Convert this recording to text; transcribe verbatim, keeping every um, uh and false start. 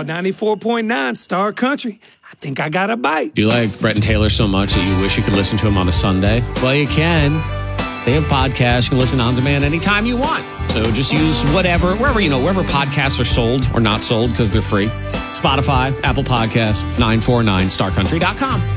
ninety-four point nine Star Country. I think I got a bite. Do you like Brett and Taylor so much that you wish you could listen to them on a Sunday? Well, you can. They have podcasts. You can listen on demand anytime you want. So just use whatever, wherever, you know, wherever podcasts are sold or not sold because they're free. Spotify, Apple Podcasts, nine four nine star country dot com.